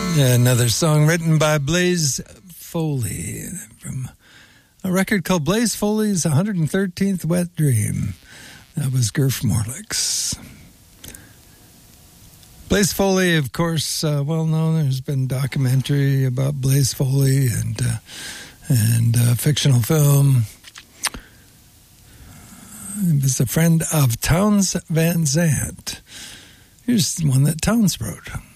Another song written by Blaze Foley from a record called Blaze Foley's 113th Wet Dream. That was Gurf Morlix. Blaze Foley, of course, well known. There's been a documentary about Blaze Foley and a fictional film. He was a friend of Townes Van Zandt. Here's one that Townes wrote.